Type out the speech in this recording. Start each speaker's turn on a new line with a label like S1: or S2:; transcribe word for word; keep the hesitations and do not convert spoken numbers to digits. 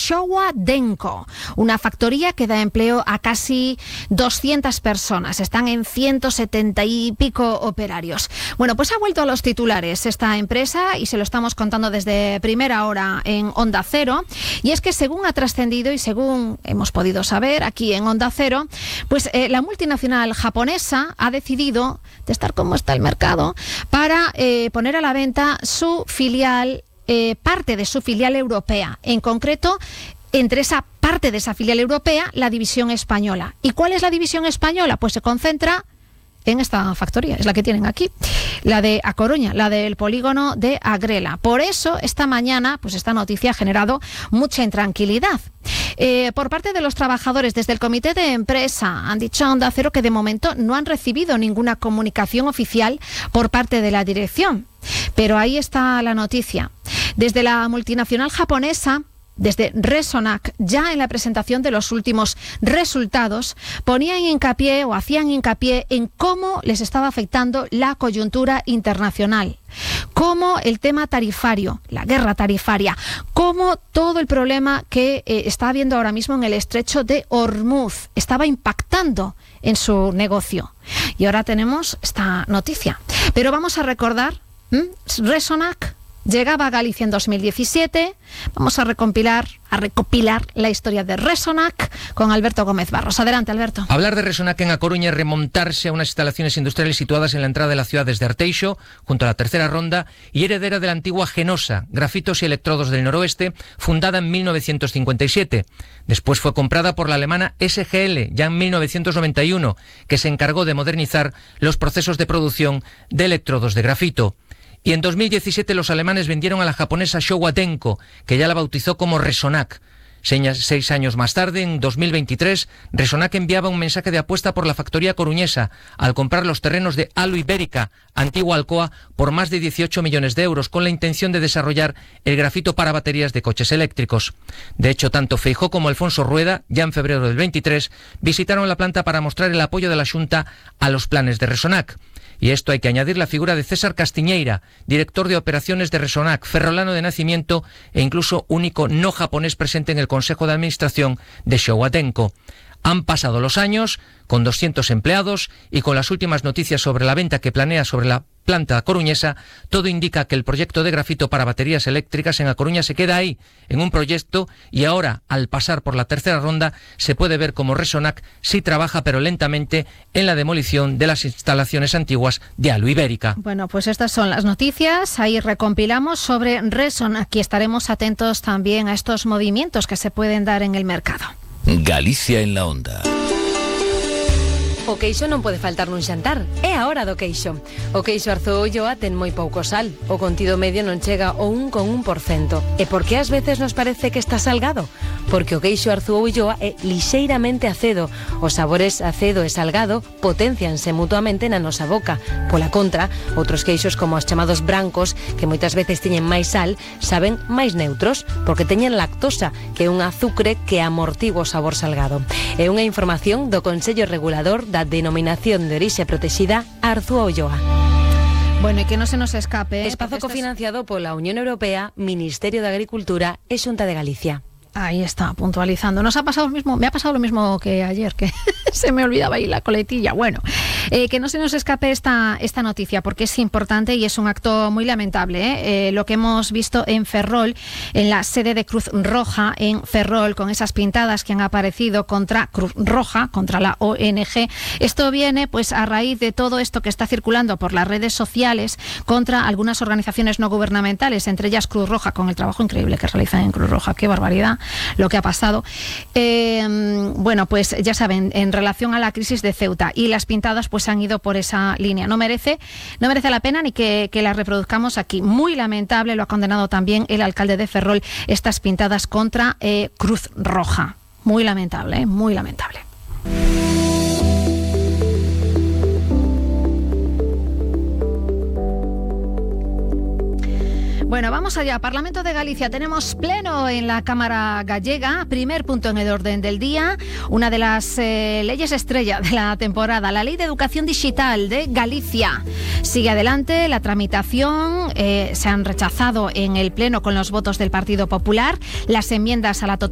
S1: Showa Denko, una factoría que da empleo a casi doscientas personas. Están en ciento setenta y pico operarios. Bueno, pues ha vuelto a los titulares esta empresa y se lo estamos contando desde primera hora en Onda Cero. Y es que según ha trascendido y según hemos podido saber aquí en Onda Cero, pues eh, la multinacional japonesa ha decidido, de estar como está el mercado, para eh, poner a la venta su filial, eh, parte de su filial europea. En concreto, entre esa parte de esa filial europea, la división española. ¿Y cuál es la división española? Pues se concentra en esta factoría, es la que tienen aquí, la de A Coruña, la del polígono de Agrela. Por eso, esta mañana, pues esta noticia ha generado mucha intranquilidad. Eh, por parte de los trabajadores, desde el comité de empresa, han dicho a Onda Cero que de momento no han recibido ninguna comunicación oficial por parte de la dirección. Pero ahí está la noticia. Desde la multinacional japonesa, desde Resonac, ya en la presentación de los últimos resultados, ponían hincapié o hacían hincapié en cómo les estaba afectando la coyuntura internacional, cómo el tema tarifario, la guerra tarifaria, cómo todo el problema que eh, está habiendo ahora mismo en el estrecho de Hormuz estaba impactando en su negocio. Y ahora tenemos esta noticia. Pero vamos a recordar, ¿m? Resonac llegaba a Galicia en dos mil diecisiete. Vamos a recompilar, a recopilar la historia de Resonac con Alberto Gómez Barros. Adelante, Alberto.
S2: Hablar de Resonac en A Coruña es remontarse a unas instalaciones industriales situadas en la entrada de la ciudad desde Arteixo, junto a la Tercera Ronda, y heredera de la antigua Genosa, Grafitos y Electrodos del Noroeste, fundada en mil novecientos cincuenta y siete. Después fue comprada por la alemana S G L, ya en mil novecientos noventa y uno, que se encargó de modernizar los procesos de producción de electrodos de grafito. Y en dos mil diecisiete los alemanes vendieron a la japonesa Showa Denko, que ya la bautizó como Resonac. Seis años más tarde, en dos mil veintitrés, Resonac enviaba un mensaje de apuesta por la factoría coruñesa al comprar los terrenos de Alu Ibérica, antigua Alcoa, por más de dieciocho millones de euros, con la intención de desarrollar el grafito para baterías de coches eléctricos. De hecho, tanto Feijóo como Alfonso Rueda, ya en febrero del veintitrés, visitaron la planta para mostrar el apoyo de la Xunta a los planes de Resonac. Y a esto hay que añadir la figura de César Castiñeira, director de operaciones de Resonac, ferrolano de nacimiento e incluso único no japonés presente en el Consejo de Administración de Showa Denko. Han pasado los años, con doscientos empleados y con las últimas noticias sobre la venta que planea sobre la planta coruñesa, todo indica que el proyecto de grafito para baterías eléctricas en A Coruña se queda ahí, en un proyecto, y ahora, al pasar por la tercera ronda, se puede ver cómo Resonac sí trabaja, pero lentamente, en la demolición de las instalaciones antiguas de Alu Ibérica.
S1: Bueno, pues estas son las noticias, ahí recompilamos sobre Resonac y estaremos atentos también a estos movimientos que se pueden dar en el mercado.
S3: Galicia en la Onda.
S4: O queixo non pode faltar nun xantar. É a hora do queixo. O queixo Arzúa Ulloa ten moi pouco sal. O contido medio non chega ao un coma un por cento. E por que ás veces nos parece que está salgado? Porque o queixo Arzúa Ulloa é lixeiramente acedo. Os sabores acedo e salgado potencianse mutuamente na nosa boca. Pola contra, outros queixos como os chamados brancos, que moitas veces teñen máis sal, saben máis neutros, porque teñen lactosa, que é un azucre que amortigua o sabor salgado. É unha información do Consello Regulador da Denominación de Orixe Protexida Arzúa Ulloa.
S1: Bueno, y que no se nos escape...
S4: Espazo cofinanciado pola Unión Europea, Ministerio de Agricultura e Xunta de Galicia.
S1: Ahí está, puntualizando. Nos ha pasado lo mismo, me ha pasado lo mismo que ayer, que se me olvidaba ahí la coletilla. Bueno, eh, que no se nos escape esta, esta noticia, porque es importante y es un acto muy lamentable, ¿eh? Eh, lo que hemos visto en Ferrol, en la sede de Cruz Roja en Ferrol, con esas pintadas que han aparecido contra Cruz Roja, contra la O N G. Esto viene pues a raíz de todo esto que está circulando por las redes sociales contra algunas organizaciones no gubernamentales, entre ellas Cruz Roja, con el trabajo increíble que realizan en Cruz Roja. ¡Qué barbaridad lo que ha pasado! Eh, bueno, pues ya saben, en relación a la crisis de Ceuta, y las pintadas pues han ido por esa línea. No merece, no merece la pena ni que, que las reproduzcamos aquí. Muy lamentable, lo ha condenado también el alcalde de Ferrol, estas pintadas contra eh, Cruz Roja. Muy lamentable, ¿eh? Muy lamentable. Bueno, vamos allá. Parlamento de Galicia. Tenemos pleno en la Cámara Gallega. Primer punto en el orden del día. Una de las eh, leyes estrella de la temporada, la Ley de Educación Digital de Galicia. Sigue adelante la tramitación. Eh, se han rechazado en el pleno con los votos del Partido Popular las enmiendas a la totalidad